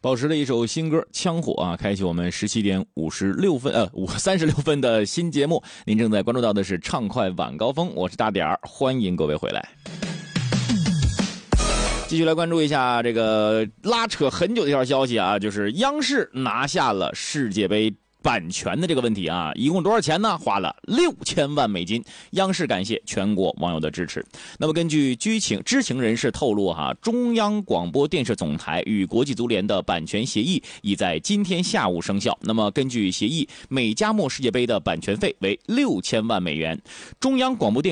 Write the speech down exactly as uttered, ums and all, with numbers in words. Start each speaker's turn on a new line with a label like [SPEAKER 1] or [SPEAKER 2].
[SPEAKER 1] 宝石的一首新歌《枪火》啊，开启我们十七点五十六分呃五三十六分的新节目。您正在关注到的是畅快晚高峰，我是大点儿，欢迎各位回来。继续来关注一下这个拉扯很久的一条消息啊，就是央视拿下了世界杯版权的这个问题啊，一共多少钱呢？花了六千万美金。央视感谢全国网友的支持。那么根据知情知情人士透露哈，中央广播电视总台与国际足联的版权协议已在今天下午生效。那么根据协议，美加墨世界杯的版权费为六千万美元。中央广播电